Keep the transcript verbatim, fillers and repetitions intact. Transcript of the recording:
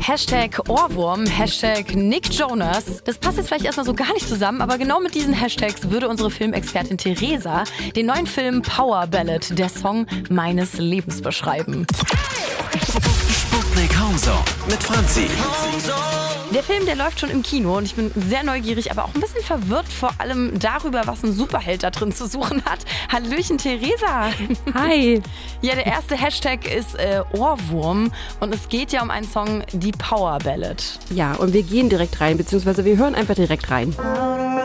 Hashtag Ohrwurm, Hashtag Nick Jonas. Das passt jetzt vielleicht erstmal so gar nicht zusammen, aber genau mit diesen Hashtags würde unsere Filmexpertin Theresa den neuen Film Power Ballad, der Song meines Lebens, beschreiben. Sputnik Homezone mit Franzi. Der Film, der läuft schon im Kino und ich bin sehr neugierig, aber auch ein bisschen verwirrt, vor allem darüber, was ein Superheld da drin zu suchen hat. Hallöchen, Theresa. Hi. Ja, der erste Hashtag ist äh, Ohrwurm und es geht ja um einen Song, die Power Ballad. Ja, und wir gehen direkt rein, beziehungsweise wir hören einfach direkt rein.